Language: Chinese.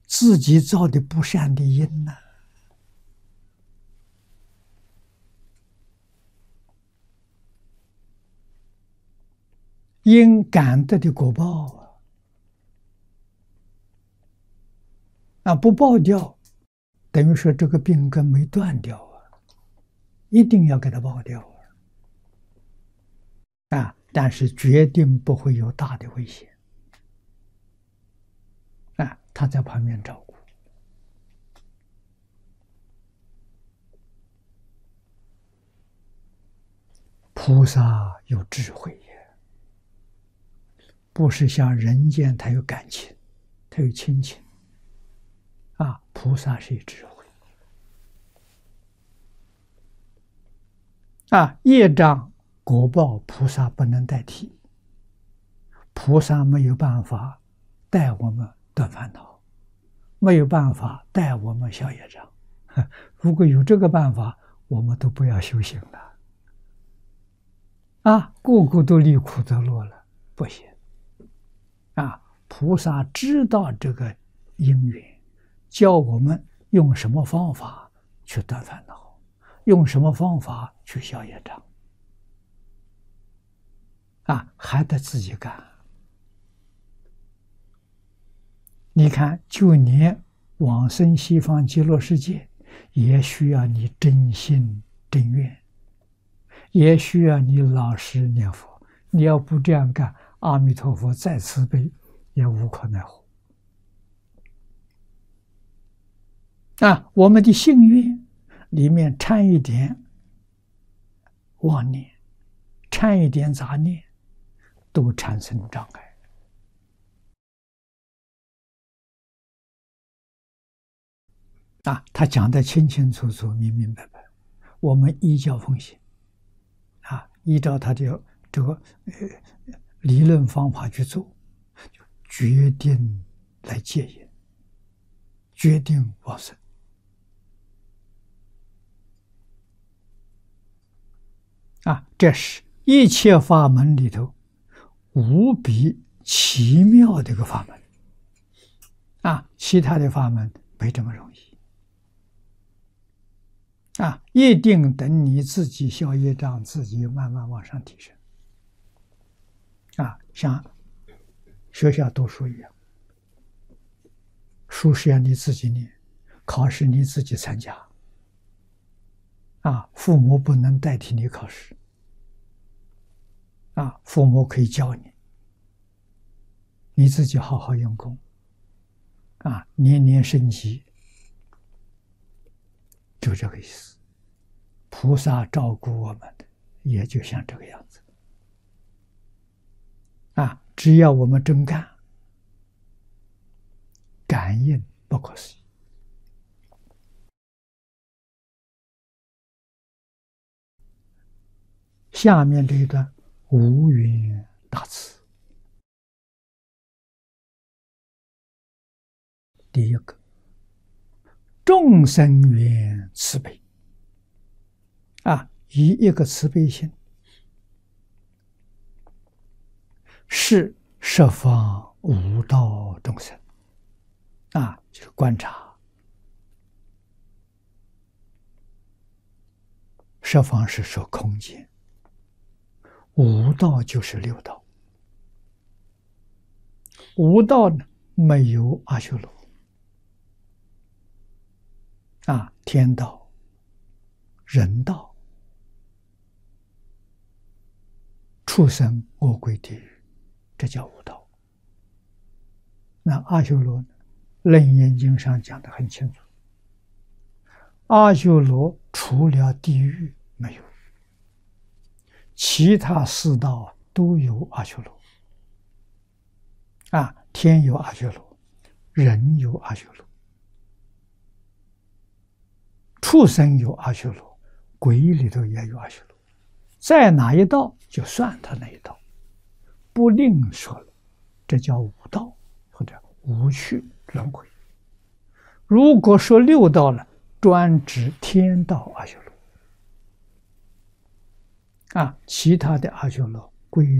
自己造的不善的因呢，因感得的果报不报掉，等于说这个病根没断掉一定要给它报掉但是决定不会有大的危险他在旁边照顾。菩萨有智慧也，不是像人间他有感情，他有亲情菩萨是有智慧业障果报菩萨不能代替，菩萨没有办法带我们断烦恼，没有办法带我们消业障。如果有这个办法，我们都不要修行了个个都离苦得乐了，不行菩萨知道这个因缘，教我们用什么方法去断烦恼，用什么方法去消业障还得自己干。你看，就连往生西方极乐世界，也需要你真心真愿，也需要你老实念佛。你要不这样干，阿弥陀佛再慈悲也无可奈何我们的信愿里面掺一点妄念，掺一点杂念，都产生障碍他讲得清清楚楚、明明白白，我们依教奉行依照他的这个理论方法去做，就决定来戒烟，决定往生这是一切法门里头无比奇妙的一个法门其他的法门没这么容易一定等你自己消业障，自己慢慢往上提升像学校读书一样，书是要你自己念，考试你自己参加父母不能代替你考试父母可以教你，你自己好好用功年年升级，就这个意思。菩萨照顾我们的也就像这个样子只要我们真干，感应不可思议。下面这一段无缘大慈，第一个众生缘慈悲以一个慈悲心，是十方无道众生就是观察十方是说空间，无道就是六道，无道呢没有阿修罗天道、人道、畜生、恶鬼、地狱，这叫无道。那阿修罗呢？楞严经上讲得很清楚，阿修罗除了地狱没有，其他四道都有阿修罗天有阿修罗，人有阿修罗，畜生有阿修罗，鬼里头也有阿修罗，在哪一道就算他那一道，不另说了，这叫五道或者无趣轮回。如果说六道了，专指天道阿修罗其他的阿修罗归